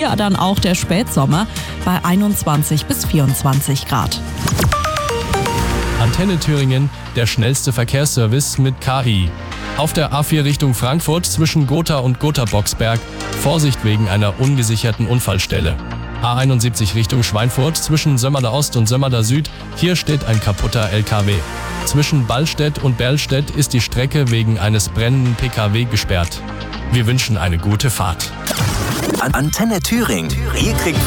Frühjahr dann auch der Spätsommer bei 21 bis 24 Grad. Antenne Thüringen, der schnellste Verkehrsservice mit KI. Auf der A4 Richtung Frankfurt zwischen Gotha und Gotha-Boxberg Vorsicht wegen einer ungesicherten Unfallstelle. A71 Richtung Schweinfurt zwischen Sömmerda Ost und Sömmerda Süd, hier steht ein kaputter LKW. Zwischen Ballstedt und Berlstedt ist die Strecke wegen eines brennenden PKW gesperrt. Wir wünschen eine gute Fahrt. Antenne Thüringen. Ihr kriegt